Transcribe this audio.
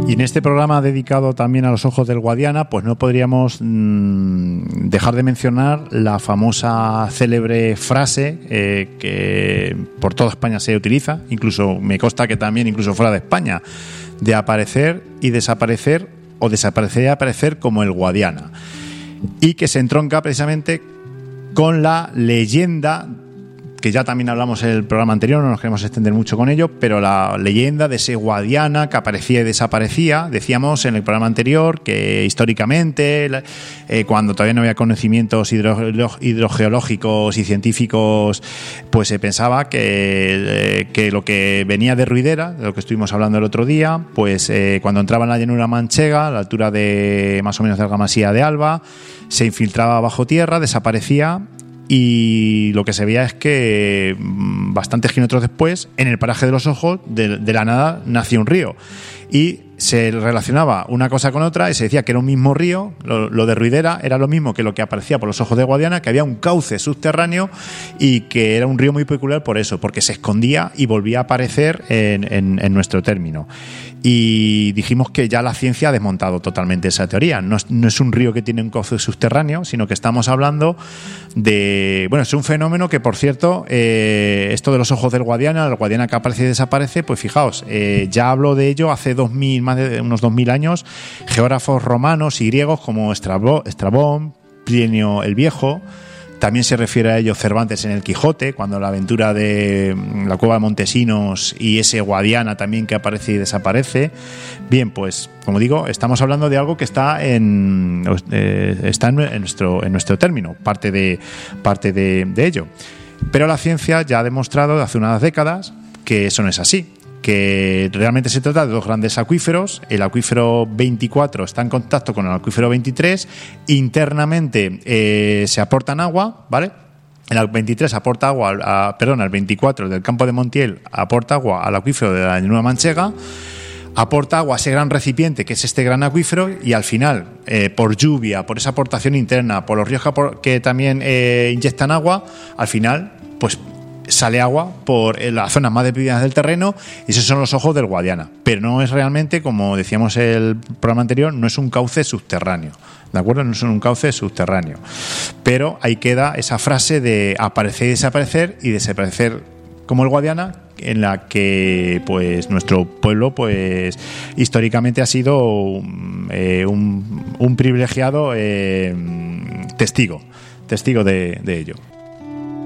Y en este programa dedicado también a los ojos del Guadiana, pues no podríamos dejar de mencionar la famosa célebre frase que por toda España se utiliza, incluso me consta que también incluso fuera de España, de aparecer y desaparecer, o desaparecer y aparecer como el Guadiana, y que se entronca precisamente con la leyenda, que ya también hablamos en el programa anterior, no nos queremos extender mucho con ello, pero la leyenda de ese Guadiana que aparecía y desaparecía. Decíamos en el programa anterior que históricamente, cuando todavía no había conocimientos hidrogeológicos y científicos, pues se pensaba que lo que venía de Ruidera, de lo que estuvimos hablando el otro día, pues cuando entraba en la llanura manchega, a la altura de más o menos de Argamasía de Alba, se infiltraba bajo tierra, desaparecía. Y lo que se veía es que bastantes kilómetros después, en el paraje de los ojos, de la nada, nació un río. Y se relacionaba una cosa con otra y se decía que era un mismo río. Lo de Ruidera era lo mismo que lo que aparecía por los ojos de Guadiana, que había un cauce subterráneo y que era un río muy peculiar por eso, porque se escondía y volvía a aparecer en nuestro término. Y dijimos que ya la ciencia ha desmontado totalmente esa teoría. No es un río que tiene un cauce subterráneo, sino que estamos hablando de... Bueno, es un fenómeno que, por cierto, esto de los ojos del Guadiana, el Guadiana que aparece y desaparece, pues fijaos, ya habló de ello hace más de unos 2000 años, geógrafos romanos y griegos como Estrabón, Plinio el Viejo. También se refiere a ello Cervantes en el Quijote, cuando la aventura de la cueva de Montesinos y ese Guadiana también que aparece y desaparece. Bien, pues como digo, estamos hablando de algo que está en nuestro término, parte de ello. Pero la ciencia ya ha demostrado hace unas décadas que eso no es así, que realmente se trata de dos grandes acuíferos. El acuífero 24 está en contacto con el acuífero 23, internamente se aportan agua, ¿vale? El 23 aporta agua, el 24 del campo de Montiel aporta agua al acuífero de la llanura manchega, aporta agua a ese gran recipiente que es este gran acuífero, y al final, por lluvia, por esa aportación interna, por los ríos que también inyectan agua, al final, pues sale agua por las zonas más deprimidas del terreno, y esos son los ojos del Guadiana. Pero no es realmente, como decíamos en el programa anterior, no es un cauce subterráneo, ¿de acuerdo? No es un cauce subterráneo. Pero ahí queda esa frase de aparecer y desaparecer como el Guadiana, en la que pues nuestro pueblo pues históricamente ha sido un privilegiado testigo de ello.